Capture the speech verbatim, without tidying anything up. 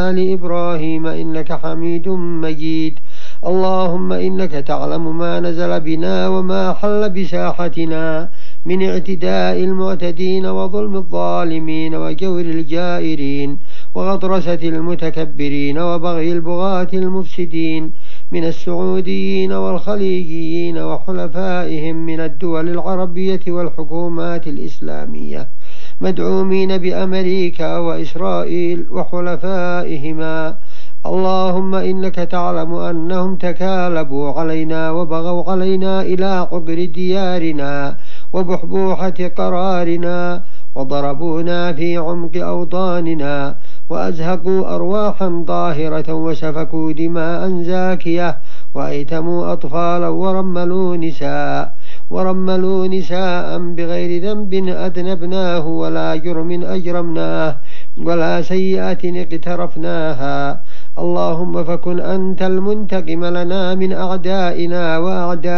آل إبراهيم إنك حميد مجيد. اللهم إنك تعلم ما نزل بنا وما حل بساحتنا من اعتداء المعتدين وظلم الظالمين وجور الجائرين وغطرسة المتكبرين وبغي البغاة المفسدين من السعوديين والخليجيين وحلفائهم من الدول العربية والحكومات الإسلامية مدعومين بأمريكا وإسرائيل وحلفائهما. اللهم إنك تعلم أنهم تكالبوا علينا وبغوا علينا إلى عقر ديارنا وبحبوحة قرارنا وضربونا في عمق أوطاننا وأزهقوا أرواحا طاهرة وسفكوا دماء زاكية وأيتموا أطفالا ورملوا نساء ورملوا نساء بغير ذنب أذنبناه ولا جرم أجرمناه ولا سيئة اقترفناها. اللهم فكن أنت المنتقم لنا من أعدائنا وأعدائنا